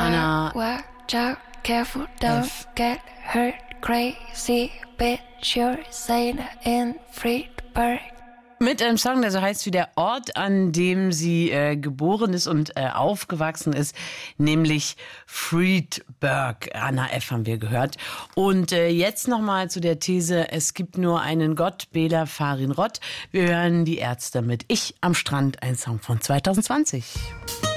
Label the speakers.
Speaker 1: Anna.
Speaker 2: Watch out, careful, don't get hurt, crazy bitch, you're a sailor in Friedberg.
Speaker 1: Mit einem Song, der so heißt wie der Ort, an dem sie geboren ist und aufgewachsen ist, nämlich Friedberg. Anna F. haben wir gehört. Und jetzt nochmal zu der These, es gibt nur einen Gott, Bela Farin Rott. Wir hören die Ärzte mit Ich am Strand, ein Song von 2020.